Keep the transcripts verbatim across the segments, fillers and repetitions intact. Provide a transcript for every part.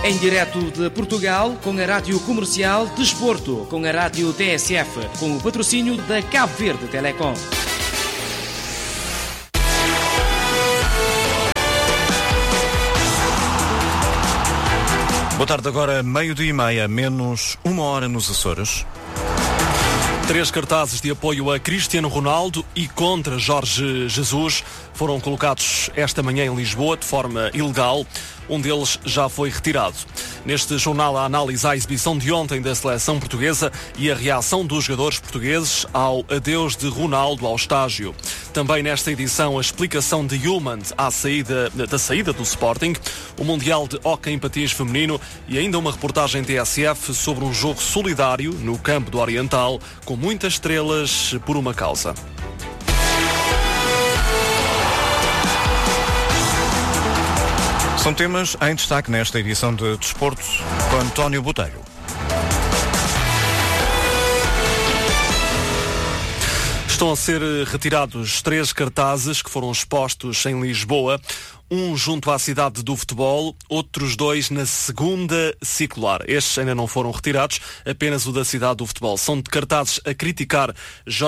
Em direto de Portugal, com a Rádio Comercial, Desporto, com a Rádio T S F, com o patrocínio da Cabo Verde Telecom. Boa tarde, agora meio-dia e meia, menos uma hora nos Açores. Três cartazes de apoio a Cristiano Ronaldo e contra Jorge Jesus foram colocados esta manhã em Lisboa de forma ilegal. Um deles já foi retirado. Neste jornal, a análise à exibição de ontem da seleção portuguesa e a reação dos jogadores portugueses ao adeus de Ronaldo ao estágio. Também nesta edição, a explicação de Yulman à saída, da saída do Sporting, o Mundial de Hóquei em Patins feminino e ainda uma reportagem T S F sobre um jogo solidário no campo do Oriental, com muitas estrelas por uma causa. São temas em destaque nesta edição de Desporto com António Botelho. Estão a ser retirados três cartazes que foram expostos em Lisboa. Um junto à cidade do futebol, outros dois na segunda circular. Estes ainda não foram retirados, apenas o da cidade do futebol. São de cartazes a criticar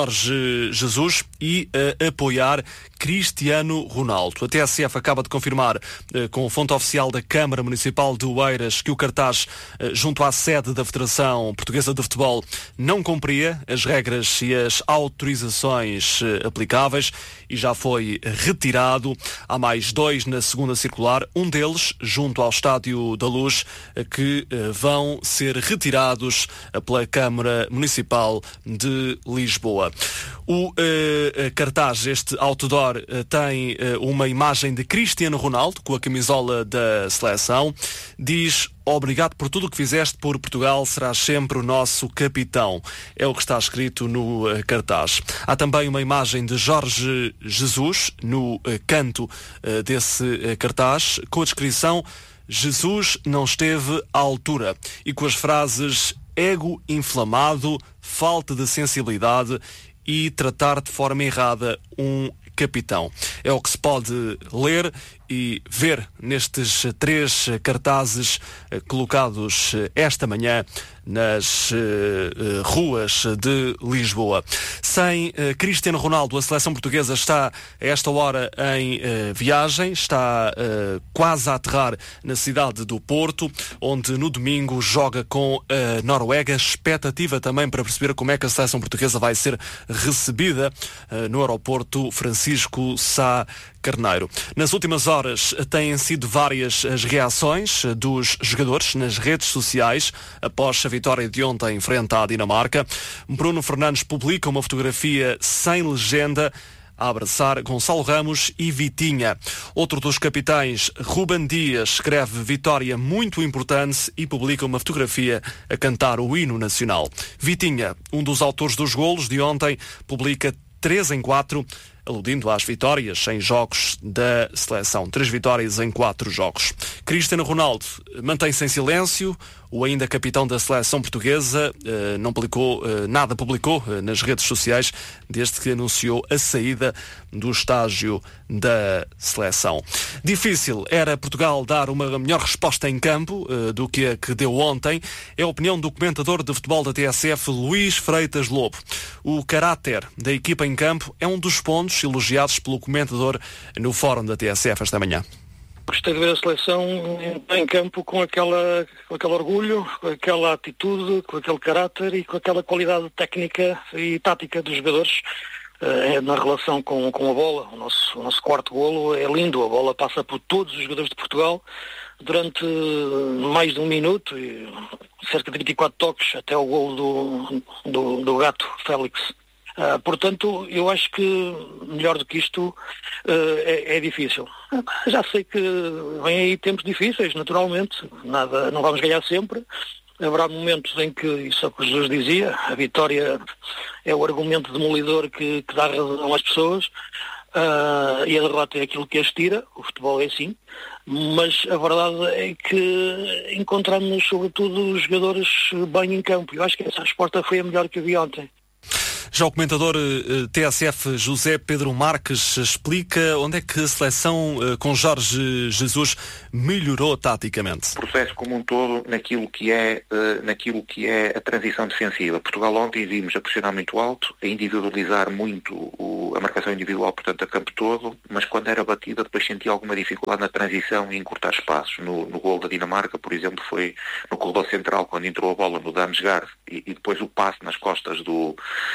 Jorge Jesus e a apoiar Cristiano Ronaldo. A T S F acaba de confirmar, eh, com a fonte oficial da Câmara Municipal de Oeiras, que o cartaz eh, junto à sede da Federação Portuguesa de Futebol não cumpria as regras e as autorizações eh, aplicáveis e já foi retirado. Há mais dois na segunda circular, um deles junto ao Estádio da Luz, que eh, vão ser retirados pela Câmara Municipal de Lisboa. O eh, cartaz, este outdoor, eh, tem eh, uma imagem de Cristiano Ronaldo com a camisola da seleção. Diz: obrigado por tudo o que fizeste por Portugal, serás sempre o nosso capitão. É o que está escrito no uh, cartaz. Há também uma imagem de Jorge Jesus no uh, canto uh, desse uh, cartaz, com a descrição: Jesus não esteve à altura, e com as frases ego inflamado, falta de sensibilidade e tratar de forma errada um capitão. É o que se pode ler e ver nestes três cartazes eh, colocados eh, esta manhã nas eh, ruas de Lisboa. Sem eh, Cristiano Ronaldo, a seleção portuguesa está a esta hora em eh, viagem, está eh, quase a aterrar na cidade do Porto, onde no domingo joga com a Noruega. Expectativa também para perceber como é que a seleção portuguesa vai ser recebida eh, no aeroporto Francisco Sá Carneiro. Nas últimas horas têm sido várias as reações dos jogadores nas redes sociais após a vitória de ontem frente à Dinamarca. Bruno Fernandes publica uma fotografia sem legenda a abraçar Gonçalo Ramos e Vitinha. Outro dos capitães, Ruben Dias, escreve vitória muito importante e publica uma fotografia a cantar o hino nacional. Vitinha, um dos autores dos golos de ontem, publica três em quatro, aludindo às vitórias em jogos da seleção. Três vitórias em quatro jogos. Cristiano Ronaldo mantém-se em silêncio. O ainda capitão da seleção portuguesa eh, não publicou, eh, nada publicou eh, nas redes sociais desde que anunciou a saída do estágio da seleção. Difícil era Portugal dar uma melhor resposta em campo eh, do que a que deu ontem. É a opinião do comentador de futebol da T S F, Luís Freitas Lobo. O caráter da equipa em campo é um dos pontos elogiados pelo comentador no fórum da T S F esta manhã. Gostei de ver a seleção em campo com, aquela, com aquele orgulho, com aquela atitude, com aquele caráter e com aquela qualidade técnica e tática dos jogadores uh, na relação com, com a bola. O nosso, o nosso quarto golo é lindo, a bola passa por todos os jogadores de Portugal durante mais de um minuto, e cerca de vinte e quatro toques até o golo do, do, do gato Félix. Uh, portanto, eu acho que melhor do que isto uh, é, é difícil. Já sei que vêm aí tempos difíceis, naturalmente, nada, não vamos ganhar sempre. Haverá momentos em que, isso é o que Jesus dizia, a vitória é o argumento demolidor que, que dá razão às pessoas, uh, e a derrota é aquilo que as tira. O futebol é assim, mas a verdade é que encontramos sobretudo os jogadores bem em campo. Eu acho que essa resposta foi a melhor que eu vi ontem. Já o comentador uh, T S F José Pedro Marques explica onde é que a seleção uh, com Jorge Jesus melhorou taticamente. O processo como um todo naquilo que é, uh, naquilo que é a transição defensiva. Portugal ontem vimos a pressionar muito alto, a individualizar muito o, a marcação individual, portanto, a campo todo, mas quando era batida depois sentia alguma dificuldade na transição e encurtar espaços. No, no gol da Dinamarca, por exemplo, foi no corredor central, quando entrou a bola no Damsgaard e, e depois o passe nas costas do,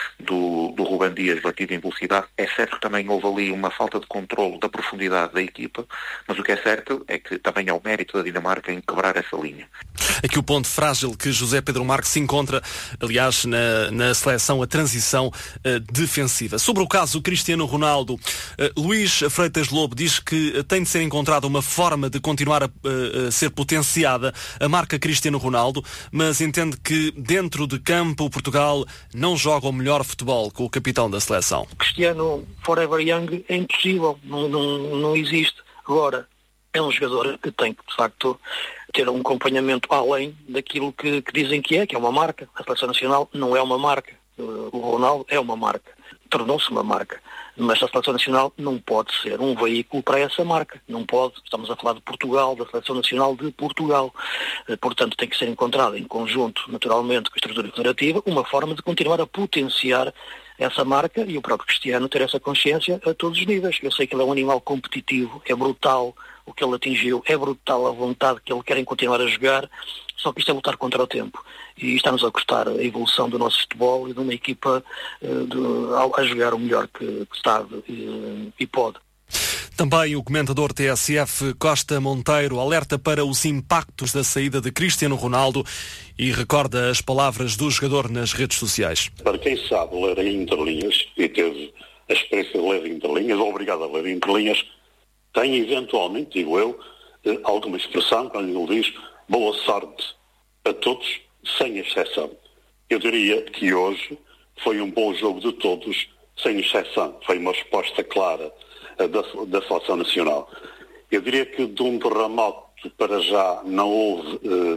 do, do Ruben Dias batido em velocidade. É certo que também houve ali uma falta de controle da profundidade da equipa, mas o que é certo é que também é o mérito da Dinamarca em quebrar essa linha. Aqui o ponto frágil que José Pedro Marques se encontra, aliás, na, na seleção, a transição uh, defensiva. Sobre o caso Cristiano Ronaldo, uh, Luís Freitas Lobo diz que uh, tem de ser encontrada uma forma de continuar a, uh, a ser potenciada a marca Cristiano Ronaldo, mas entende que dentro de campo Portugal não joga o melhor futebol com o capitão da seleção. Cristiano Forever Young é impossível, não, não, não existe. Agora, é um jogador que tem que, de facto, ter um acompanhamento além daquilo que, que dizem que é, que é uma marca. A seleção nacional não é uma marca. O Ronaldo é uma marca. Tornou-se uma marca. Mas a seleção nacional não pode ser um veículo para essa marca. Não pode. Estamos a falar de Portugal, da seleção nacional de Portugal. Portanto, tem que ser encontrada em conjunto, naturalmente, com a estrutura federativa, uma forma de continuar a potenciar essa marca e o próprio Cristiano ter essa consciência a todos os níveis. Eu sei que ele é um animal competitivo, é brutal o que ele atingiu, é brutal a vontade que ele quer continuar a jogar, só que isto é lutar contra o tempo. E está-nos a custar a evolução do nosso futebol e de uma equipa uh, de, a jogar o melhor que, que sabe e, e pode. Também o comentador T S F Costa Monteiro alerta para os impactos da saída de Cristiano Ronaldo e recorda as palavras do jogador nas redes sociais. Para quem sabe ler em entrelinhas e teve a experiência de ler em entrelinhas, ou obrigado a ler em entrelinhas, tem eventualmente, digo eu, alguma expressão quando ele diz boa sorte a todos, sem exceção. Eu diria que hoje foi um bom jogo de todos, sem exceção. Foi uma resposta clara da, da seleção nacional. Eu diria que de um terremoto para já não houve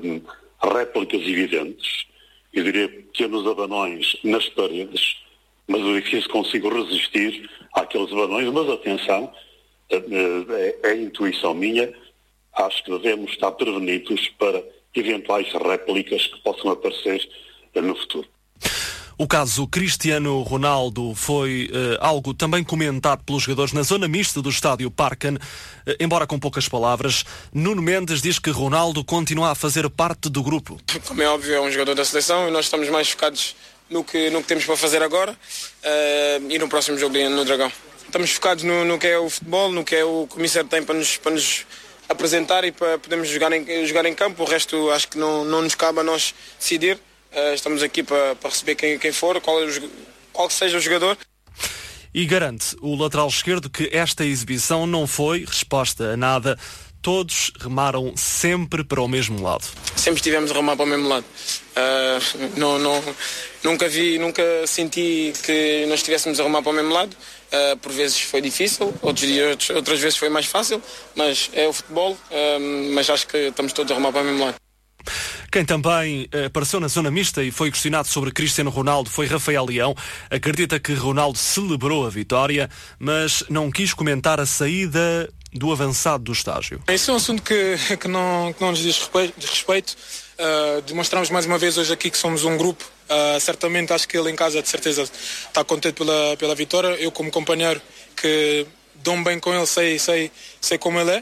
eh, réplicas evidentes. Eu diria pequenos abanões nas paredes, mas o edifício consigo resistir àqueles abanões. Mas atenção, é, é a intuição minha, acho que devemos estar prevenidos para eventuais réplicas que possam aparecer no futuro. O caso Cristiano Ronaldo foi uh, algo também comentado pelos jogadores na zona mista do estádio Parken, uh, embora com poucas palavras. Nuno Mendes diz que Ronaldo continua a fazer parte do grupo. Como é óbvio, é um jogador da seleção e nós estamos mais focados no que, no que temos para fazer agora uh, e no próximo jogo no Dragão. Estamos focados no, no que é o futebol, no que é o comissário tem para nos, para nos apresentar e para podermos jogar em, jogar em campo. O resto acho que não, não nos cabe a nós decidir. Uh, estamos aqui para, para receber quem, quem for, qual, é o, qual seja o jogador. E garante o lateral esquerdo que esta exibição não foi resposta a nada. Todos remaram sempre para o mesmo lado. Sempre estivemos a remar para o mesmo lado. Uh, não, não, nunca vi, nunca senti que nós estivéssemos a remar para o mesmo lado. Uh, por vezes foi difícil, outros dias, outras vezes foi mais fácil, mas é o futebol, uh, mas acho que estamos todos a remar para o mesmo lado. Quem também apareceu na zona mista e foi questionado sobre Cristiano Ronaldo foi Rafael Leão. Acredita que Ronaldo celebrou a vitória, mas não quis comentar a saída do avançado do estágio. Esse é um assunto que, que, não, que não nos diz respeito. Diz respeito. Uh, demonstramos mais uma vez hoje aqui que somos um grupo. Uh, certamente acho que ele em casa de certeza está contente pela, pela vitória. Eu como companheiro que dou-me bem com ele, sei, sei, sei como ele é.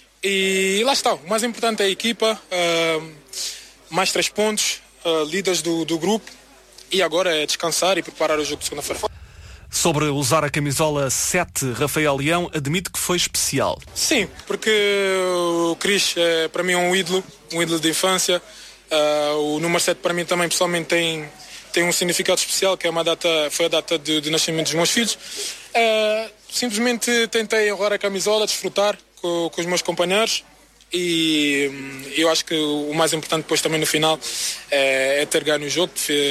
E lá está, o mais importante é a equipa, uh, mais três pontos, uh, líderes do, do grupo, e agora é descansar e preparar o jogo de segunda-feira. Sobre usar a camisola sete, Rafael Leão admite que foi especial. Sim, porque o Cris é, para mim é um ídolo, um ídolo de infância. Uh, o número sete para mim também pessoalmente tem, tem um significado especial, que é uma data, foi a data de, de nascimento dos meus filhos. Uh, simplesmente tentei honrar a camisola, desfrutar com, com os meus companheiros, e eu acho que o mais importante depois também no final é, é ter ganho o jogo,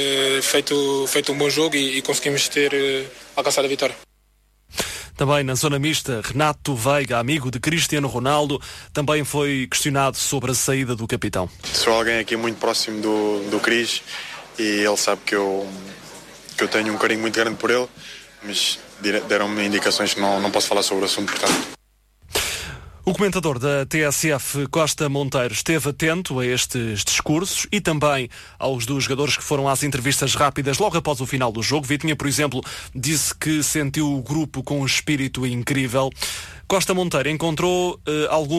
feito, feito um bom jogo e, e conseguimos ter alcançado a vitória. Também na zona mista, Renato Veiga, amigo de Cristiano Ronaldo, também foi questionado sobre a saída do capitão. Sou alguém aqui muito próximo do, do Cris e ele sabe que eu, que eu tenho um carinho muito grande por ele, mas deram-me indicações que não, não posso falar sobre o assunto, portanto. O comentador da T S F, Costa Monteiro, esteve atento a estes discursos e também aos dos jogadores que foram às entrevistas rápidas logo após o final do jogo. Vitinha, por exemplo, disse que sentiu o grupo com um espírito incrível. Costa Monteiro encontrou uh, algum